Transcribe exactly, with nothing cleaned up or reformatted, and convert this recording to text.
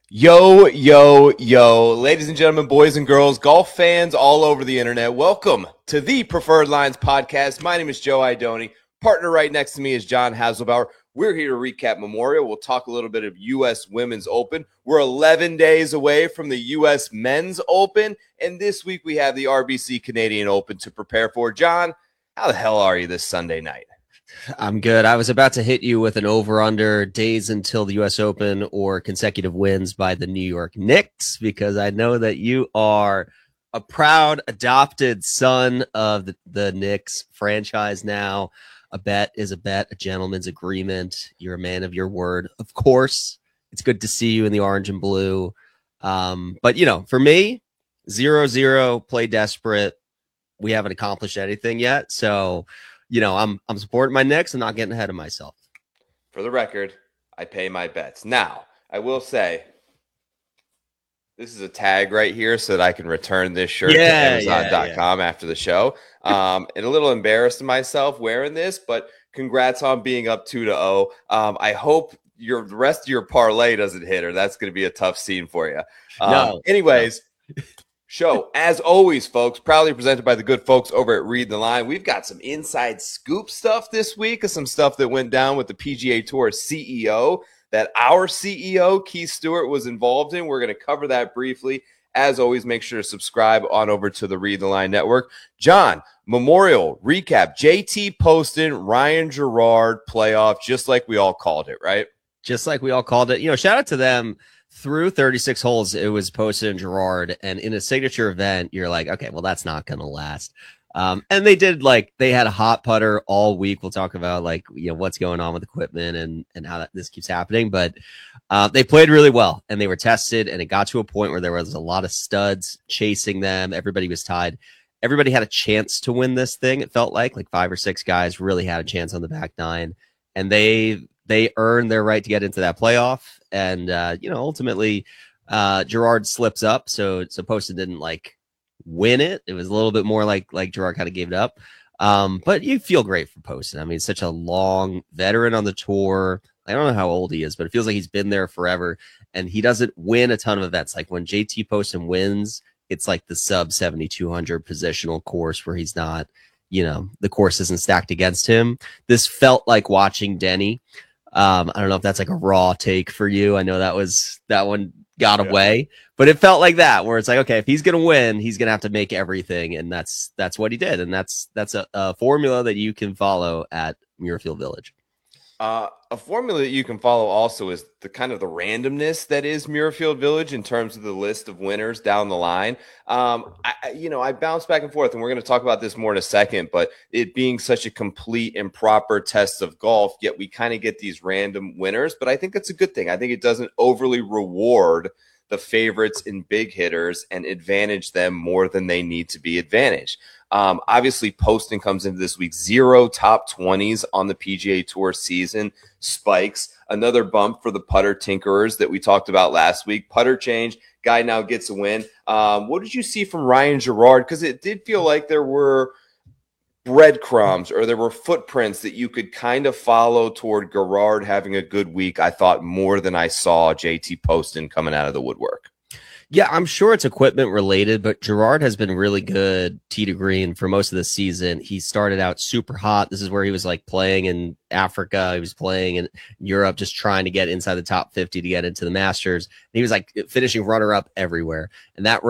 Yo, yo, yo, ladies and gentlemen, boys and girls, golf fans all over the internet, welcome to the Preferred Lines podcast. My name is Joe Idoni. Partner right next to me is John Haselbauer. We're here to recap Memorial. We'll talk a little bit of U S Women's Open. We're eleven days away from the U S Men's Open, and this week we have the R B C Canadian Open to prepare for. John, how the hell are you this Sunday night? I'm good. I was about to hit you with an over-under days until the U S Open or consecutive wins by the New York Knicks, because I know that you are a proud adopted son of the, the Knicks franchise now. A bet is a bet, a gentleman's agreement. You're a man of your word. Of course, it's good to see you in the orange and blue. Um, but, you know, for me, zero zero, play desperate. We haven't accomplished anything yet, so you know, I'm I'm supporting my Knicks and not getting ahead of myself. For the record, I pay my bets. Now, I will say, this is a tag right here so that I can return this shirt yeah, to Amazon dot com yeah, yeah. after the show. Um, and a little embarrassed of myself wearing this, but congrats on being up two to oh. Um, I hope your the rest of your parlay doesn't hit, or that's going to be a tough scene for you. Um, No. anyways. No. Show, as always, folks, proudly presented by the good folks over at Read the Line. We've got some inside scoop stuff this week, of some stuff that went down with the P G A Tour C E O that our C E O, Keith Stewart, was involved in. We're going to cover that briefly. As always, make sure to subscribe on over to the Read the Line Network. John, Memorial recap, J T Poston, Ryan Gerard playoff, just like we all called it, right? Just like we all called it. You know, shout out to them. Through thirty-six holes, it was Poston and Gerard, and in a signature event, you're like, okay, well, that's not going to last. Um, and they did, like, they had a hot putter all week. We'll talk about, like, you know, what's going on with equipment and and how that, this keeps happening. But uh, they played really well, and they were tested, and it got to a point where there was a lot of studs chasing them. Everybody was tied. Everybody had a chance to win this thing, it felt like. Like, five or six guys really had a chance on the back nine, and they they earned their right to get into that playoff. And, uh, you know, ultimately, uh, Gerard slips up. So, so Poston didn't like win it. It was a little bit more like, like Gerard kind of gave it up. Um, but you feel great for Poston. I mean, such a long veteran on the tour. I don't know how old he is, but it feels like he's been there forever. And he doesn't win a ton of events. Like when J T Poston wins, it's like the sub seventy-two hundred positional course where he's not, you know, the course isn't stacked against him. This felt like watching Denny. Um, I don't know if that's like a raw take for you. I know that was that one got Yeah. away, but it felt like that, where it's like, okay, if he's gonna win, he's gonna have to make everything, and that's that's what he did, and that's that's a, a formula that you can follow at Muirfield Village. Uh, a formula that you can follow also is the kind of the randomness that is Muirfield Village in terms of the list of winners down the line. Um, I, you know, I bounce back and forth, and we're going to talk about this more in a second, but it being such a complete and proper test of golf, yet we kind of get these random winners, but I think that's a good thing. I think it doesn't overly reward the favorites and big hitters and advantage them more than they need to be advantaged. Um, obviously, Poston comes into this week zero top twenties on the P G A Tour season. Spikes, another bump for the putter tinkerers that we talked about last week. Putter change, guy now gets a win. Um, what did you see from Ryan Gerard? Because it did feel like there were breadcrumbs or there were footprints that you could kind of follow toward Gerard having a good week. I thought more than I saw J T Poston coming out of the woodwork. Yeah, I'm sure it's equipment related, but Gerard has been really good tee to green for most of the season. He started out super hot. This is where he was like playing in Africa. He was playing in Europe, just trying to get inside the top fifty to get into the Masters. And he was like finishing runner up everywhere. And that